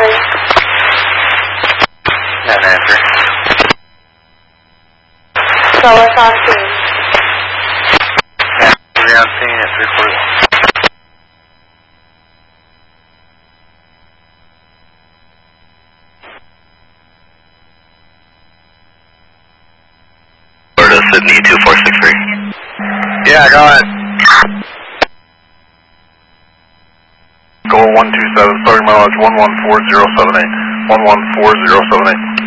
2463. Not an answer. Solar's on scene. We're on scene at 341. Sydney 2463. Yeah, go ahead. Goal 127, starting mileage 114078. 114078.